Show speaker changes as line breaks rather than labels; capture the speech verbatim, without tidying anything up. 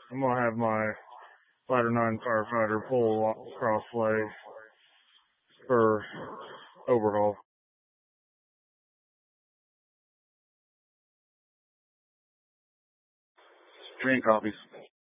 I'm gonna have my Ladder nine firefighter pull crossway for overhaul.
Train copies.